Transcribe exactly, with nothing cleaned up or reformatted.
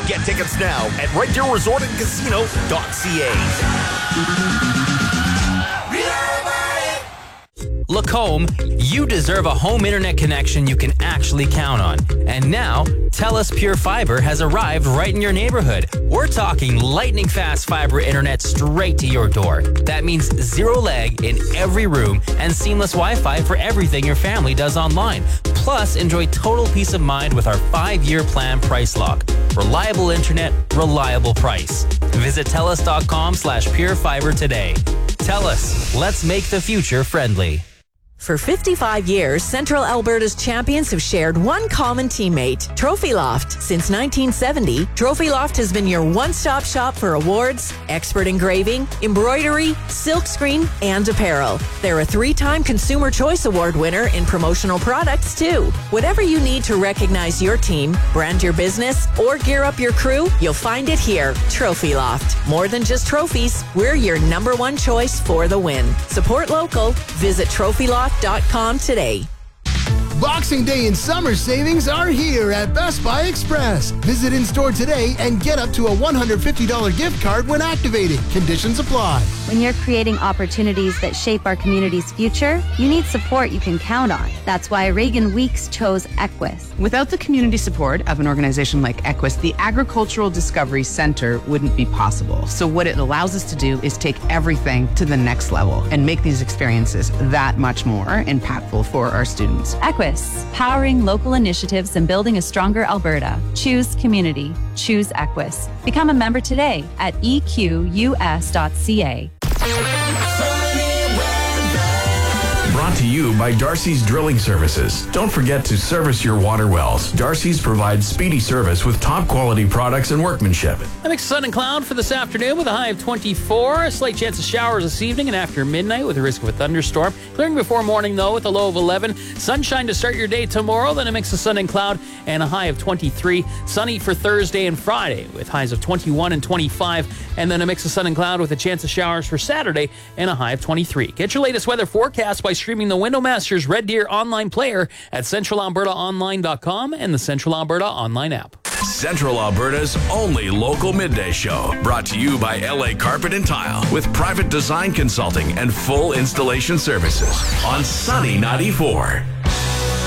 Get tickets now at red deer resort and casino dot c a. Lacombe, you deserve a home internet connection you can actually count on. And now, TELUS Pure Fiber has arrived right in your neighborhood. We're talking lightning fast fiber internet straight to your door. That means zero lag in every room and seamless Wi-Fi for everything your family does online. Plus, enjoy total peace of mind with our five-year plan price lock. Reliable internet, reliable price. Visit TELUS.com slash Pure Fiber today. TELUS, let's make the future friendly. For fifty-five years, Central Alberta's champions have shared one common teammate, Trophy Loft. Since nineteen seventy, Trophy Loft has been your one-stop shop for awards, expert engraving, embroidery, silkscreen, and apparel. They're a three-time Consumer Choice Award winner in promotional products, too. Whatever you need to recognize your team, brand your business, or gear up your crew, you'll find it here, Trophy Loft. More than just trophies, we're your number one choice for the win. Support local. Visit trophy loft dot com today. Boxing Day and summer savings are here at Best Buy Express. Visit in-store today and get up to a one hundred fifty dollars gift card when activating. Conditions apply. When you're creating opportunities that shape our community's future, you need support you can count on. That's why Reagan Weeks chose Equus. Without the community support of an organization like Equus, the Agricultural Discovery Center wouldn't be possible. So what it allows us to do is take everything to the next level and make these experiences that much more impactful for our students. Equus, powering local initiatives and building a stronger Alberta. Choose community. Choose Equus. Become a member today at e q u s dot c a. Brought to you by Darcy's Drilling Services. Don't forget to service your water wells. Darcy's provides speedy service with top quality products and workmanship. A mix of sun and cloud for this afternoon with a high of twenty-four. A slight chance of showers this evening and after midnight with a risk of a thunderstorm. Clearing before morning though with a low of eleven. Sunshine to start your day tomorrow, then a mix of sun and cloud and a high of twenty-three. Sunny for Thursday and Friday with highs of twenty-one and twenty-five. And then a mix of sun and cloud with a chance of showers for Saturday and a high of twenty-three. Get your latest weather forecast by streaming the Window Masters Red Deer online player at central alberta online dot com and the Central Alberta online app. Central Alberta's only local midday show. Brought to you by L A Carpet and Tile with private design consulting and full installation services on Sunny ninety-four.